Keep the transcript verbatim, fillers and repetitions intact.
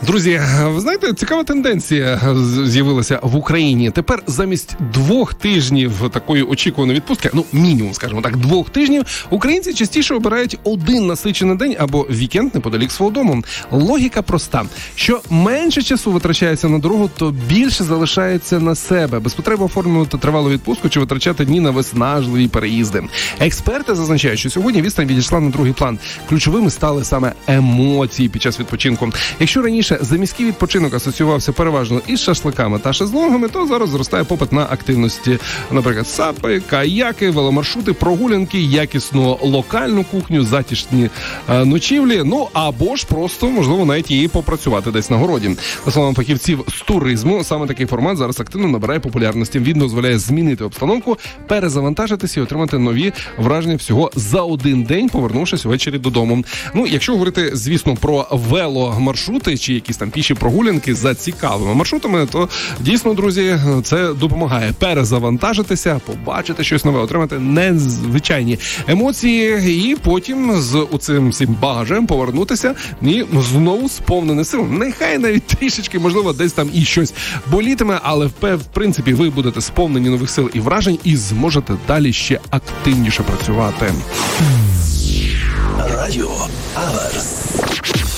Друзі, ви знаєте, цікава тенденція з'явилася в Україні. Тепер замість двох тижнів такої очікуваної відпустки, ну, мінімум, скажімо так, двох тижнів, українці частіше обирають один насичений день або вікенд неподалік свого дому. Логіка проста. Що менше часу витрачається на дорогу, то більше залишається на себе. Без потреби оформлювати тривалу відпустку чи витрачати дні на виснажливі переїзди. Експерти зазначають, що сьогодні відстань відійшла на другий план. Ключовими стали саме емоції під час відпочинку. Якщо раніше заміський відпочинок асоціювався переважно із шашликами та шезлонгами, то зараз зростає попит на активності. Наприклад, сапи, каяки, веломаршрути, прогулянки, якісну локальну кухню, затишні е, ночівлі, ну або ж просто, можливо, навіть і попрацювати десь на городі. За словами фахівців з туризму, саме такий формат зараз активно набирає популярності. Він дозволяє змінити обстановку, перезавантажитися і отримати нові враження всього за один день, повернувшись ввечері додому. Ну, якщо говорити, звісно, про веломаршрути чи якісь там піші прогулянки за цікавими маршрутами, то дійсно, друзі, це допомагає перезавантажитися, побачити щось нове, отримати незвичайні емоції і потім з оцим всім багажем повернутися і знову сповнений сил. Нехай навіть трішечки, можливо, десь там і щось болітиме, але в принципі ви будете сповнені нових сил і вражень і зможете далі ще активніше працювати. Радіо Аверс.